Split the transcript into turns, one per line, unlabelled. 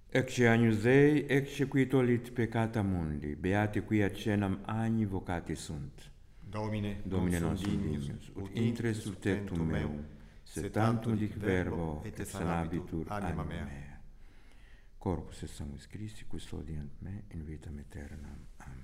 Ecce agnus Dei, ecce qui tollit peccata mundi, beati qui accenam agni vocati sunt. Domine nos dignus, ut intres sul tectum meum, sed tantum dic verbo, et sanabitur anima mea. Corpus et sanguis Christi, custodiant me in vitam aeternam. Amen.